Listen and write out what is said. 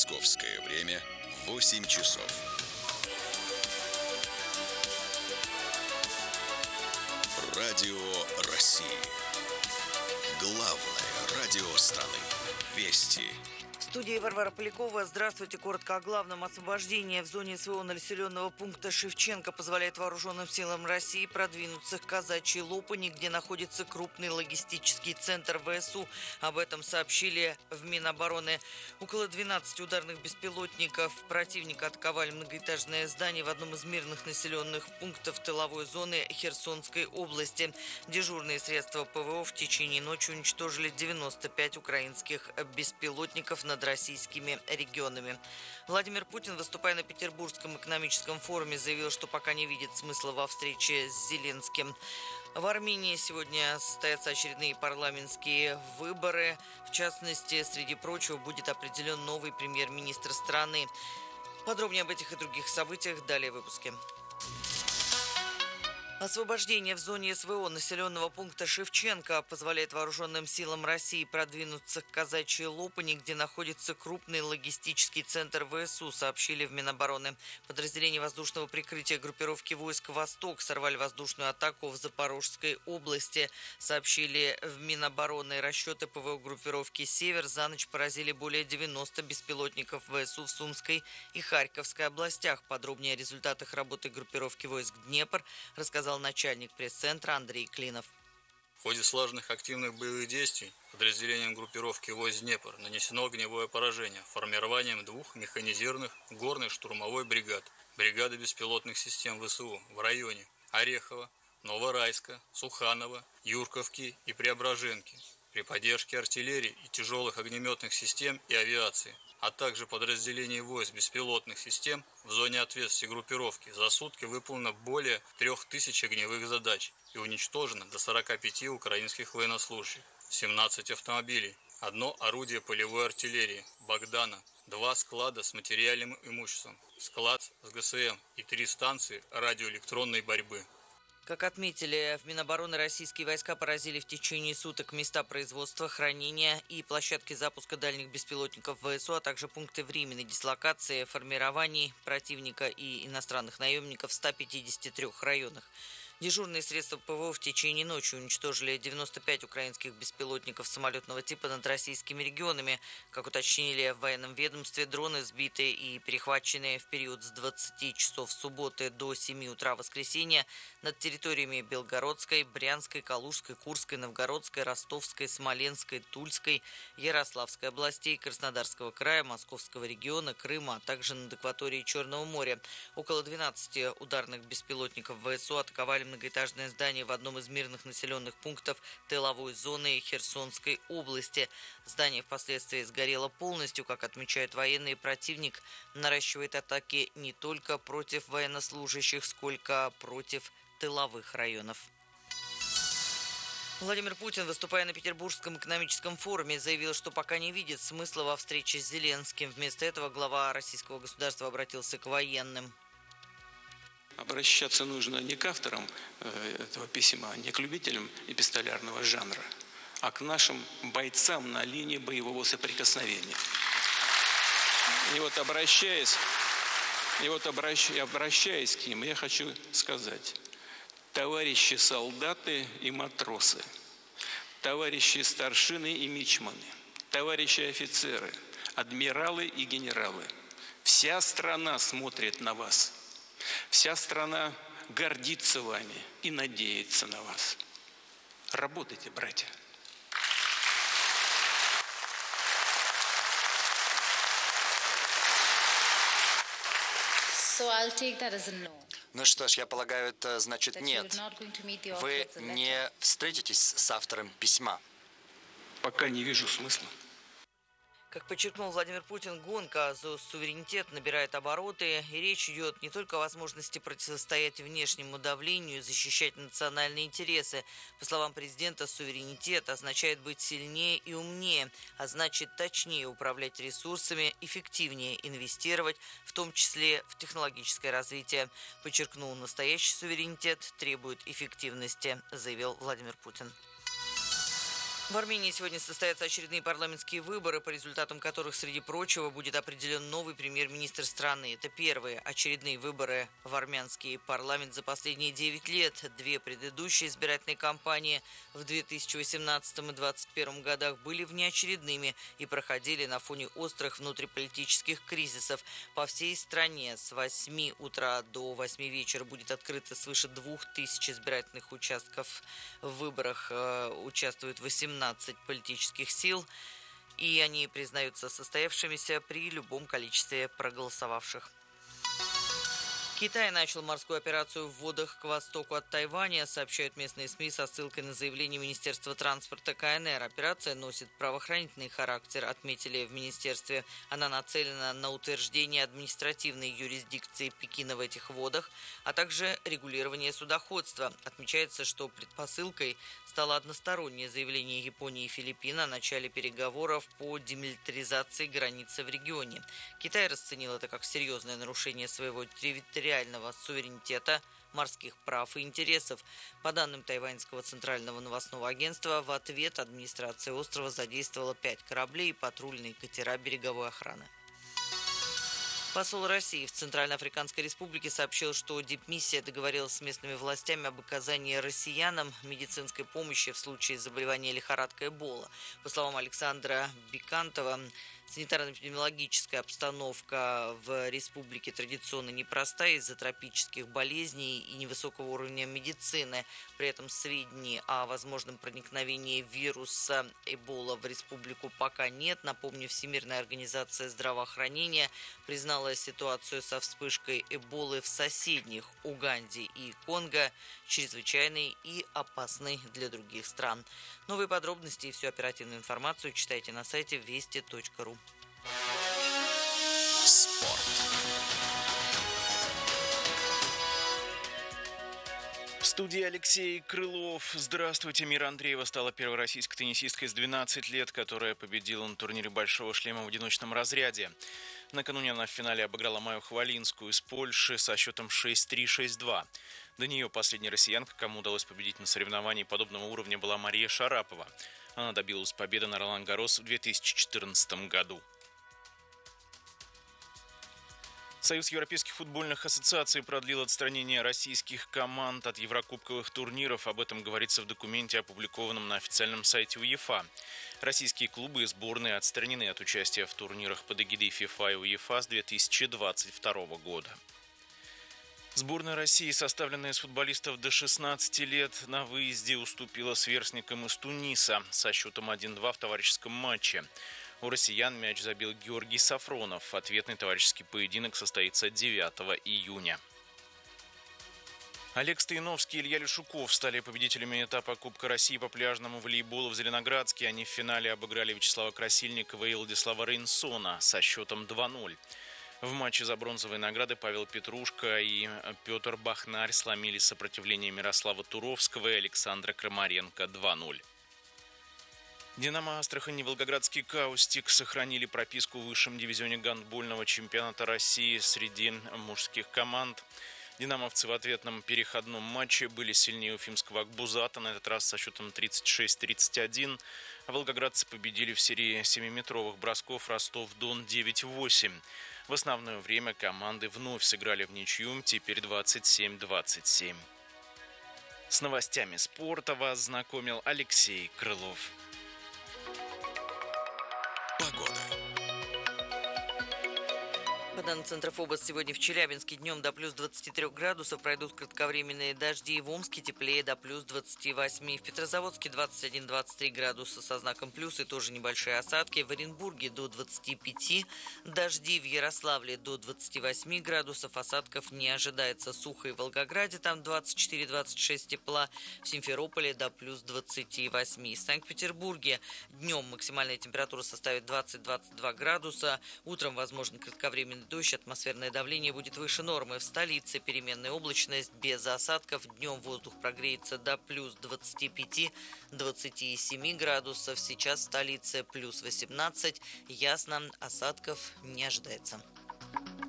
Московское время 8 часов. Радио России. Главное радио страны. Вести. В студии Варвара Полякова. Здравствуйте. Коротко о главном. Освобождение в зоне СВО населенного пункта Шевченко позволяет вооруженным силам России продвинуться к Казачьей Лопани, где находится крупный логистический центр ВСУ. Об этом сообщили в Минобороны. Около 12 ударных беспилотников противника атаковали многоэтажное здание в одном из мирных населенных пунктов тыловой зоны Херсонской области. Дежурные средства ПВО в течение ночи уничтожили 95 украинских беспилотников над российскими регионами. Владимир Путин, выступая на Петербургском экономическом форуме, заявил, что пока не видит смысла во встрече с Зеленским. В Армении сегодня состоятся очередные парламентские выборы. В частности, среди прочего, будет определен новый премьер-министр страны. Подробнее об этих и других событиях далее в выпуске. Освобождение в зоне СВО населенного пункта Шевченко позволяет вооруженным силам России продвинуться к Казачьей Лопани, где находится крупный логистический центр ВСУ, сообщили в Минобороны. Подразделения воздушного прикрытия группировки войск «Восток» сорвали воздушную атаку в Запорожской области, сообщили в Минобороны. Расчеты ПВО группировки «Север» за ночь поразили более 90 беспилотников ВСУ в Сумской и Харьковской областях. Подробнее о результатах работы группировки войск «Днепр» рассказал начальник пресс-центра Андрей Клинов. В ходе слаженных активных боевых действий подразделением группировки войск Днепр нанесено огневое поражение формированием двух механизированных горной штурмовой бригад, бригады беспилотных систем ВСУ в районе Орехова, Новорайска, Суханова, Юрковки и Преображенки при поддержке артиллерии и тяжелых огнеметных систем и авиации, а также подразделений войск беспилотных систем в зоне ответственности группировки за сутки выполнено более 3000 огневых задач и уничтожено до 45 украинских военнослужащих, 17 автомобилей, одно орудие полевой артиллерии «Богдана», 2 склада с материальным имуществом, склад с ГСМ и 3 станции радиоэлектронной борьбы. Как отметили в Минобороны, российские войска поразили в течение суток места производства, хранения и площадки запуска дальних беспилотников ВСУ, а также пункты временной дислокации формирований противника и иностранных наемников в 153 районах. Дежурные средства ПВО в течение ночи уничтожили 95 украинских беспилотников самолетного типа над российскими регионами. Как уточнили в военном ведомстве, дроны сбиты и перехвачены в период с 20 часов субботы до 7 утра воскресенья над территориями Белгородской, Брянской, Калужской, Курской, Новгородской, Ростовской, Смоленской, Тульской, Ярославской областей, Краснодарского края, Московского региона, Крыма, а также над акваторией Черного моря. Около 12 ударных беспилотников ВСУ атаковали многоэтажное здание в одном из мирных населенных пунктов тыловой зоны Херсонской области. Здание впоследствии сгорело полностью. Как отмечают военные, противник наращивает атаки не только против военнослужащих, сколько против тыловых районов. Владимир Путин, выступая на Петербургском экономическом форуме, заявил, что пока не видит смысла во встрече с Зеленским. Вместо этого глава российского государства обратился к военным. Обращаться нужно не к авторам этого письма, не к любителям эпистолярного жанра, а к нашим бойцам на линии боевого соприкосновения. И вот обращаясь к ним, я хочу сказать: товарищи солдаты и матросы, товарищи старшины и мичманы, товарищи офицеры, адмиралы и генералы, вся страна смотрит на вас. Вся страна гордится вами и надеется на вас. Работайте, братья. Ну что ж, я полагаю, это значит нет. Вы не встретитесь с автором письма. Пока не вижу смысла. Как подчеркнул Владимир Путин, гонка за суверенитет набирает обороты, и речь идет не только о возможности противостоять внешнему давлению и защищать национальные интересы. По словам президента, суверенитет означает быть сильнее и умнее, а значит точнее управлять ресурсами, эффективнее инвестировать, в том числе в технологическое развитие. Подчеркнул, настоящий суверенитет требует эффективности, заявил Владимир Путин. В Армении сегодня состоятся очередные парламентские выборы, по результатам которых, среди прочего, будет определен новый премьер-министр страны. Это первые очередные выборы в армянский парламент за последние 9 лет. Две предыдущие избирательные кампании в 2018 и 2021 годах были внеочередными и проходили на фоне острых внутриполитических кризисов. По всей стране с 8 утра до 8 вечера будет открыто свыше 2000 избирательных участков. В выборах участвуют 18 политических сил, и они признаются состоявшимися при любом количестве проголосовавших. Китай начал морскую операцию в водах к востоку от Тайваня, сообщают местные СМИ со ссылкой на заявление Министерства транспорта КНР. Операция носит правоохранительный характер, отметили в министерстве. Она нацелена на утверждение административной юрисдикции Пекина в этих водах, а также регулирование судоходства. Отмечается, что предпосылкой стало одностороннее заявление Японии и Филиппин о начале переговоров по демилитаризации границы в регионе. Китай расценил это как серьезное нарушение своего территориального суверенитета, морских прав и интересов. По данным тайваньского центрального новостного агентства, в ответ администрация острова задействовала 5 кораблей и патрульные катера береговой охраны. Посол России в Центральноафриканской Республике сообщил, что дипмиссия договорилась с местными властями об оказании россиянам медицинской помощи в случае заболевания лихорадкой Эбола. По словам Александра Бикантова, санитарно-эпидемиологическая обстановка в республике традиционно непростая из-за тропических болезней и невысокого уровня медицины. При этом сведений о возможном проникновении вируса Эбола в республику пока нет. Напомню, Всемирная организация здравоохранения признала ситуацию со вспышкой Эболы в соседних Уганде и Конго чрезвычайной и опасной для других стран. Новые подробности и всю оперативную информацию читайте на сайте вести.ру. Спорт. В студии Алексей Крылов. Здравствуйте. Мира Андреева стала первой российской теннисисткой с 12 лет, которая победила на турнире «Большого шлема» в одиночном разряде. Накануне она в финале обыграла Майю Хвалинскую из Польши со счетом 6-3, 6-2. До нее последняя россиянка, кому удалось победить на соревновании подобного уровня, была Мария Шарапова. Она добилась победы на Ролан-Гаррос в 2014 году. Союз европейских футбольных ассоциаций продлил отстранение российских команд от еврокубковых турниров. Об этом говорится в документе, опубликованном на официальном сайте УЕФА. Российские клубы и сборные отстранены от участия в турнирах под эгидой ФИФА и УЕФА с 2022 года. Сборная России, составленная из футболистов до 16 лет, на выезде уступила сверстникам из Туниса со счетом 1-2 в товарищеском матче. У россиян мяч забил Георгий Сафронов. Ответный товарищеский поединок состоится 9 июня. Олег Стояновский и Илья Лешуков стали победителями этапа Кубка России по пляжному волейболу в Зеленоградске. Они в финале обыграли Вячеслава Красильникова и Владислава Рейнсона со счетом 2-0. В матче за бронзовые награды Павел Петрушка и Петр Бахнарь сломили сопротивление Мирослава Туровского и Александра Крамаренко 2-0. «Динамо Астрахань» и «Волгоградский Каустик» сохранили прописку в высшем дивизионе гандбольного чемпионата России среди мужских команд. «Динамовцы» в ответном переходном матче были сильнее уфимского «Акбузата», на этот раз со счетом 36-31. А волгоградцы победили в серии 7-метровых бросков Ростов-Дон 9-8. В основное время команды вновь сыграли в ничью, теперь 27-27. С новостями спорта вас знакомил Алексей Крылов. Погода. По данным Центра ФОБОС, сегодня в Челябинске днем до плюс 23 градусов пройдут кратковременные дожди. В Омске теплее до плюс 28. В Петрозаводске 21-23 градуса со знаком плюс и тоже небольшие осадки. В Оренбурге до 25. Дожди в Ярославле до 28 градусов. Осадков не ожидается. Сухо и в Волгограде там 24-26 тепла. В Симферополе до плюс 28. В Санкт-Петербурге днем максимальная температура составит 20-22 градуса. Утром возможен кратковременный дождь, атмосферное давление будет выше нормы. В столице переменная облачность без осадков. Днем воздух прогреется до плюс 25-27 градусов. Сейчас в столице плюс 18. Ясно, осадков не ожидается.